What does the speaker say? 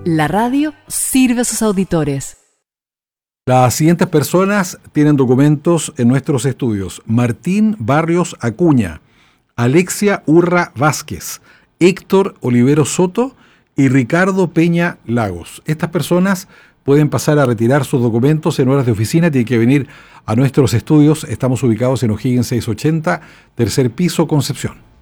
La radio sirve a sus auditores. Las siguientes personas tienen documentos en nuestros estudios: Martín Barrios Acuña, Alexia Urra Vázquez, Héctor Olivero Soto y Ricardo Peña Lagos. Estas personas pueden pasar a retirar sus documentos en horas de oficina. Tienen que venir a nuestros estudios. Estamos ubicados en O'Higgins 680, tercer piso, Concepción.